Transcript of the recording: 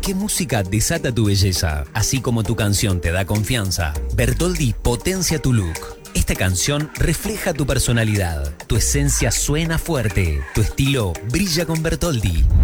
¿Qué música desata tu belleza? Así como tu canción te da confianza, Bertoldi potencia tu look. Esta canción refleja tu personalidad. Tu esencia suena fuerte. Tu estilo brilla con Bertoldi.